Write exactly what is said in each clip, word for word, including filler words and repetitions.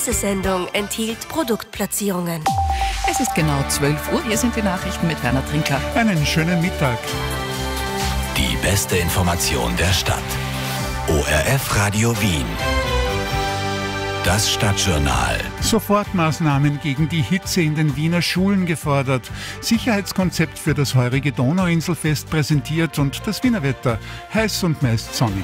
Diese Sendung enthielt Produktplatzierungen. Es ist genau zwölf Uhr. Hier sind die Nachrichten mit Werner Trinker. Einen schönen Mittag. Die beste Information der Stadt. O R F Radio Wien. Das Stadtjournal. Sofortmaßnahmen gegen die Hitze in den Wiener Schulen gefordert. Sicherheitskonzept für das heurige Donauinselfest präsentiert und das Wiener Wetter heiß und meist sonnig.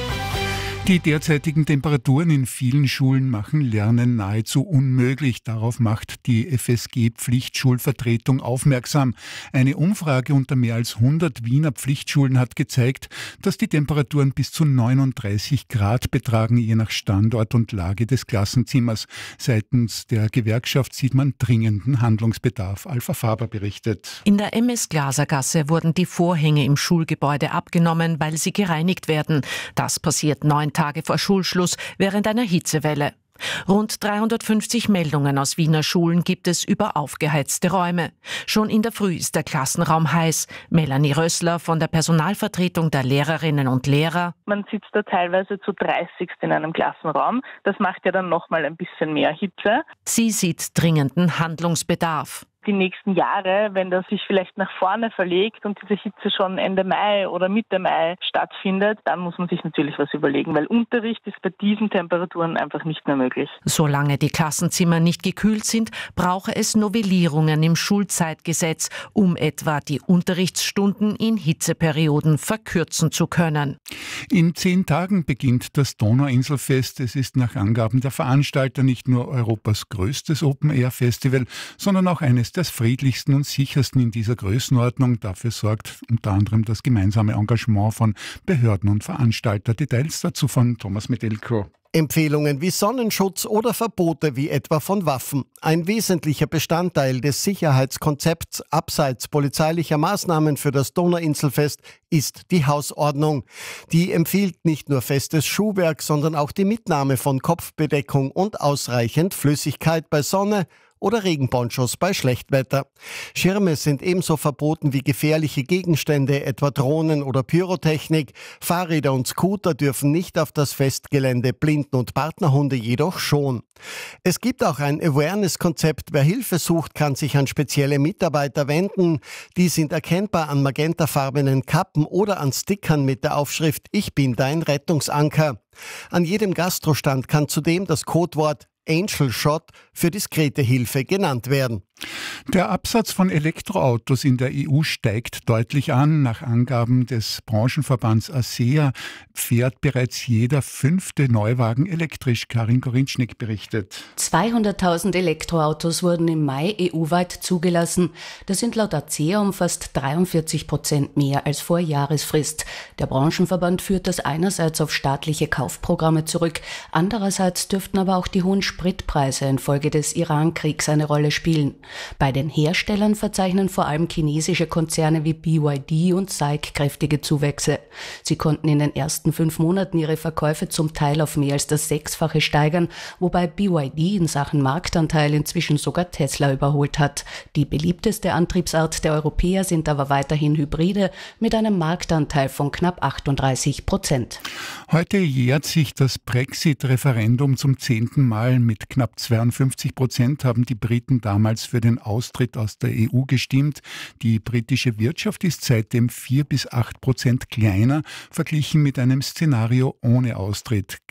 Die derzeitigen Temperaturen in vielen Schulen machen Lernen nahezu unmöglich. Darauf macht die F S G-Pflichtschulvertretung aufmerksam. Eine Umfrage unter mehr als hundert Wiener Pflichtschulen hat gezeigt, dass die Temperaturen bis zu neununddreißig Grad betragen, je nach Standort und Lage des Klassenzimmers. Seitens der Gewerkschaft sieht man dringenden Handlungsbedarf. Alpha Faber berichtet. In der M S-Glasergasse wurden die Vorhänge im Schulgebäude abgenommen, weil sie gereinigt werden. Das passiert neun Tage vor Schulschluss während einer Hitzewelle. Rund dreihundertfünfzig Meldungen aus Wiener Schulen gibt es über aufgeheizte Räume. Schon in der Früh ist der Klassenraum heiß. Melanie Rössler von der Personalvertretung der Lehrerinnen und Lehrer. Man sitzt da teilweise zu dreißig in einem Klassenraum. Das macht ja dann nochmal ein bisschen mehr Hitze. Sie sieht dringenden Handlungsbedarf. Die nächsten Jahre, wenn das sich vielleicht nach vorne verlegt und diese Hitze schon Ende Mai oder Mitte Mai stattfindet, dann muss man sich natürlich was überlegen, weil Unterricht ist bei diesen Temperaturen einfach nicht mehr möglich. Solange die Klassenzimmer nicht gekühlt sind, brauche es Novellierungen im Schulzeitgesetz, um etwa die Unterrichtsstunden in Hitzeperioden verkürzen zu können. In zehn Tagen beginnt das Donauinselfest. Es ist nach Angaben der Veranstalter nicht nur Europas größtes Open-Air-Festival, sondern auch eines des friedlichsten und sichersten in dieser Größenordnung. Dafür sorgt unter anderem das gemeinsame Engagement von Behörden und Veranstalter. Details dazu von Thomas Medelko. Empfehlungen wie Sonnenschutz oder Verbote wie etwa von Waffen. Ein wesentlicher Bestandteil des Sicherheitskonzepts abseits polizeilicher Maßnahmen für das Donauinselfest ist die Hausordnung. Die empfiehlt nicht nur festes Schuhwerk, sondern auch die Mitnahme von Kopfbedeckung und ausreichend Flüssigkeit bei Sonne oder Regenponchos bei Schlechtwetter. Schirme sind ebenso verboten wie gefährliche Gegenstände, etwa Drohnen oder Pyrotechnik. Fahrräder und Scooter dürfen nicht auf das Festgelände, Blinden- und Partnerhunde jedoch schon. Es gibt auch ein Awareness-Konzept. Wer Hilfe sucht, kann sich an spezielle Mitarbeiter wenden. Die sind erkennbar an magentafarbenen Kappen oder an Stickern mit der Aufschrift „Ich bin dein Rettungsanker". An jedem Gastrostand kann zudem das Codewort Angel Shot für diskrete Hilfe genannt werden. Der Absatz von Elektroautos in der E U steigt deutlich an. Nach Angaben des Branchenverbands ASEA fährt bereits jeder fünfte Neuwagen elektrisch. Karin Gorinschnik berichtet. zweihunderttausend Elektroautos wurden im Mai E U-weit zugelassen. Das sind laut ASEA um fast dreiundvierzig Prozent mehr als vor Jahresfrist. Der Branchenverband führt das einerseits auf staatliche Kaufprogramme zurück, andererseits dürften aber auch die hohen Spritpreise infolge des Iran-Kriegs eine Rolle spielen. Bei den Herstellern verzeichnen vor allem chinesische Konzerne wie B Y D und S A I C kräftige Zuwächse. Sie konnten in den ersten fünf Monaten ihre Verkäufe zum Teil auf mehr als das Sechsfache steigern, wobei B Y D in Sachen Marktanteil inzwischen sogar Tesla überholt hat. Die beliebteste Antriebsart der Europäer sind aber weiterhin Hybride mit einem Marktanteil von knapp achtunddreißig Prozent. Heute jährt sich das Brexit-Referendum zum zehnten Mal. Mit knapp zweiundfünfzig Prozent haben die Briten damals für den Austritt aus der E U gestimmt. Die britische Wirtschaft ist seitdem vier bis acht Prozent kleiner, verglichen mit einem Szenario ohne Austritt.